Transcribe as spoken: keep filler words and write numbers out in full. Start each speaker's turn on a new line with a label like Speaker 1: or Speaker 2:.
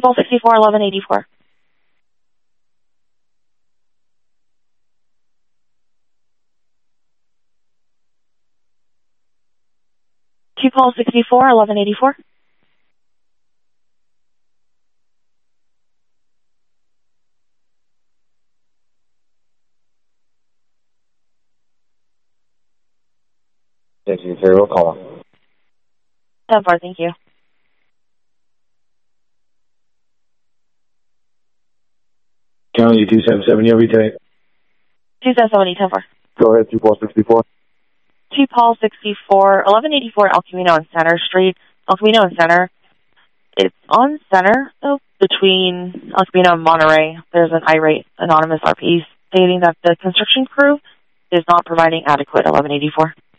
Speaker 1: Paul sixty-four, eleven eighty-four. Two Paul sixty-four, eleven eighty-four.
Speaker 2: Thank you. Zero call.
Speaker 1: ten four, thank you.
Speaker 2: County two seven seven, you everything.
Speaker 1: two seven seven, ten four.
Speaker 2: Go ahead, two Paul sixty-four.
Speaker 1: two Paul sixty-four, eleven eighty-four El Camino and Center Street. El Camino and Center. It's on Center, though, between El Camino and Monterey. There's an irate anonymous R P stating that the construction crew is not providing adequate eleven eighty-four.